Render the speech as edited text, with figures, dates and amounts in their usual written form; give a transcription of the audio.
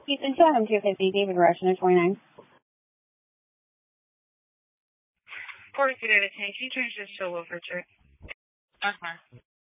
Houston, Chatham 250, David Rush, no 29. 42 David 10, can you change this to Wilford Street? That's fine.